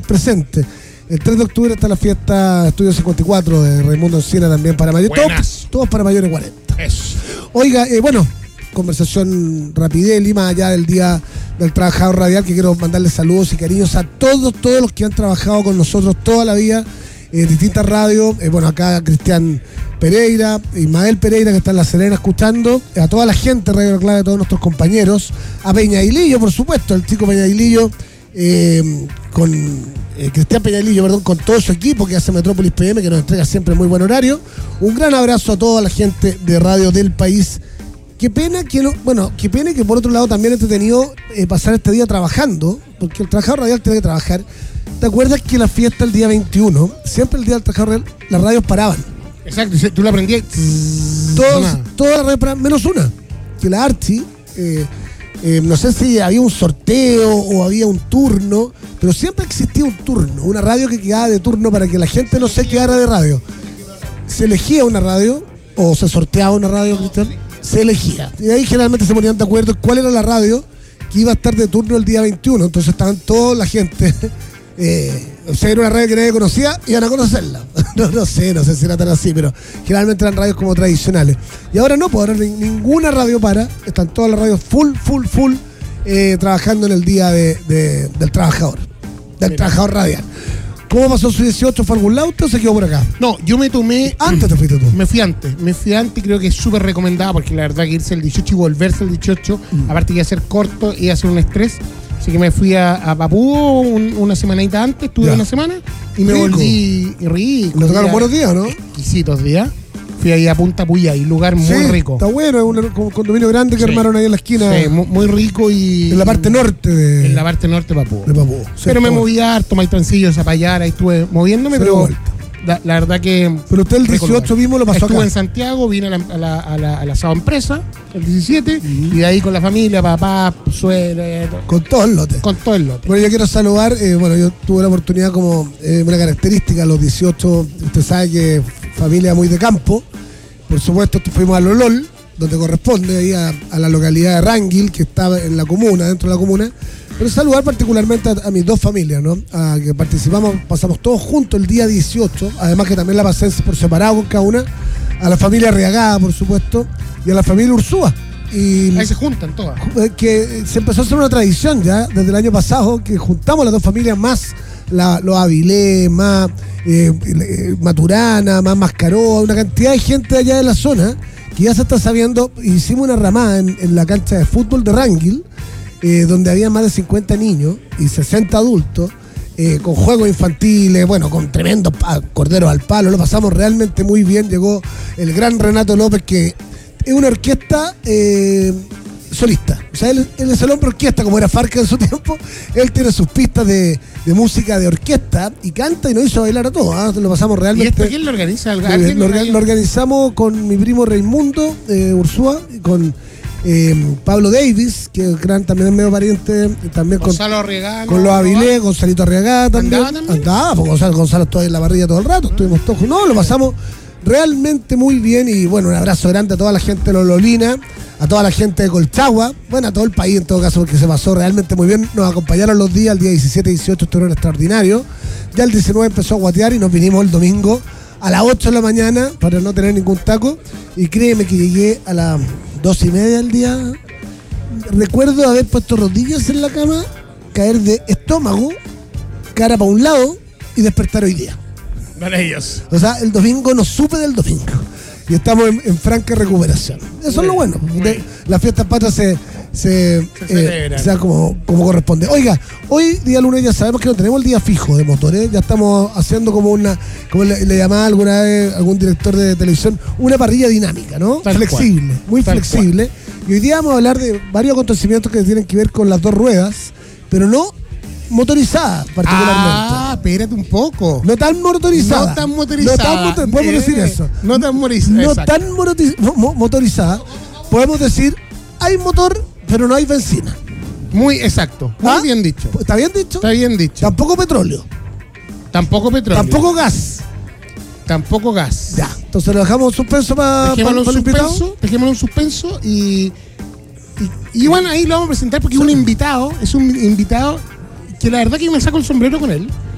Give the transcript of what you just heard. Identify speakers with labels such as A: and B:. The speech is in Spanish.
A: presente. El 3 de octubre está la fiesta Estudio 54 de Raimundo Encina también para mayores. Todos para mayores de 40.
B: Eso.
A: Oiga, conversación rapidez, más allá del Día del Trabajador Radial, que quiero mandarles saludos y cariños a todos los que han trabajado con nosotros toda la vida en distintas radios. Acá Cristian Pereira, Ismael Pereira, que está en La Serena escuchando, a toda la gente de Radio La Clave, a todos nuestros compañeros, a Peñailillo, por supuesto, el chico Peñailillo, Cristian Peñailillo, con todo su equipo que hace Metrópolis PM, que nos entrega siempre muy buen horario. Un gran abrazo a toda la gente de Radio del País. Qué pena que por otro lado también es entretenido pasar este día trabajando, porque el trabajador radial tiene que trabajar. ¿Te acuerdas que la fiesta el día 21, siempre el día del trabajador radial, las radios paraban?
B: Exacto, tú la aprendías.
A: Todas las radios paraban, menos una, que la Archi, no sé si había un sorteo o había un turno, pero siempre existía un turno, una radio que quedaba de turno para que la gente no se quedara de radio. Se elegía una radio, o se sorteaba una radio, Cristian. Se elegía. Y ahí generalmente se ponían de acuerdo cuál era la radio que iba a estar de turno el día 21. Entonces estaban toda la gente. Era una radio que nadie conocía, iban a conocerla. No sé si era tan así, pero generalmente eran radios como tradicionales. Y ahora no, pues ahora ninguna radio para. Están todas las radios full, trabajando en el Día del Trabajador. Del Trabajador Radial. ¿Cómo pasó su 18? ¿Fue a algún lado o se quedó por acá?
B: No, yo me tomé...
A: ¿Antes te fuiste tú?
B: Me fui antes y creo que es súper recomendado porque la verdad que irse el 18 y volverse el 18, aparte que iba a ser corto, iba a ser un estrés. Así que me fui a Papú una semanita antes, estuve una semana y me volví rico.
A: ¿Le tocaron buenos días, no?
B: Exquisitos días. Fui ahí a Punta Puyay, lugar muy rico.
A: Está bueno, es un condominio grande que armaron ahí en la esquina.
B: Sí, muy rico y...
A: En la parte norte de...
B: En la parte norte de Papú.
A: Pero
B: me moví harto, Maitrancillo, Zapallar, ahí estuve moviéndome, pero la verdad que...
A: Pero usted el 18 mismo lo pasó
B: estuve
A: acá.
B: En Santiago, vine a la asado empresa, el 17, y de ahí con la familia, papá, suegra...
A: Con todo el lote. Bueno, yo quiero saludar, yo tuve la oportunidad como una característica, los 18, usted sabe que familia muy de campo. Por supuesto, fuimos a Lolol, donde corresponde, ahí a la localidad de Ranguil, que está en la comuna, dentro de la comuna. Pero saludar particularmente a mis dos familias, ¿no? A que pasamos todos juntos el día 18, además que también la pasé por separado con cada una, a la familia Arriagada, por supuesto, y a la familia Ursúa.
B: Y ahí se juntan todas.
A: Que se empezó a hacer una tradición ya, desde el año pasado, que juntamos las dos familias más los Avilés, más Maturana, más Mascaroa, una cantidad de gente allá de la zona que ya se está sabiendo. Hicimos una ramada en la cancha de fútbol de Ranguil, donde había más de 50 niños y 60 adultos, con juegos infantiles, con tremendos corderos al palo. Lo pasamos realmente muy bien. Llegó el gran Renato López, que es una orquesta solista. O sea, él es el hombre orquesta, como era Farca en su tiempo. Él tiene sus pistas de música de orquesta y canta y nos hizo bailar a todos. Lo pasamos realmente.
B: ¿Y esto quién lo organiza?
A: Lo organizamos con mi primo Raimundo Ursúa, con Pablo Davis, que también es medio pariente, también
B: Gonzalo Arriagada,
A: con los Avilés, Gonzalito Arriagada también. Andaba, porque Gonzalo estaba en la parrilla todo el rato, estuvimos todos. No, lo pasamos realmente muy bien y un abrazo grande a toda la gente de Lololina, a toda la gente de Colchagua, a todo el país en todo caso, porque se pasó realmente muy bien. Nos acompañaron los días, el día 17 y 18 estuvieron extraordinarios. Ya el 19 empezó a guatear y nos vinimos el domingo a las 8 de la mañana para no tener ningún taco. Y créeme que llegué a las 2:30 del día. Recuerdo haber puesto rodillas en la cama, caer de estómago, cara para un lado y despertar hoy día.
B: Maravilloso.
A: O sea, el domingo no supe del domingo. Y estamos en franca recuperación. Eso es lo bueno. La fiesta patrias se como corresponde. Oiga, hoy día lunes ya sabemos que no tenemos el día fijo de motores. Ya estamos haciendo como le llamaba alguna vez algún director de televisión, una parrilla dinámica, ¿no? Flexible, muy flexible. Y hoy día vamos a hablar de varios acontecimientos que tienen que ver con las dos ruedas, pero no motorizada particularmente.
B: Espérate un poco.
A: No tan motorizada. Podemos decir eso.
B: No tan motorizada.
A: No tan motorizada. Podemos decir, hay motor, pero no hay benzina.
B: Muy exacto. Muy bien dicho.
A: ¿Está bien dicho?
B: Está bien dicho.
A: Tampoco petróleo.
B: Tampoco
A: gas.
B: Tampoco gas.
A: Ya. Entonces lo dejamos suspenso para el invitado.
B: Dejémoslo en suspenso y ahí lo vamos a presentar porque es un invitado que la verdad que yo me saco el sombrero con él.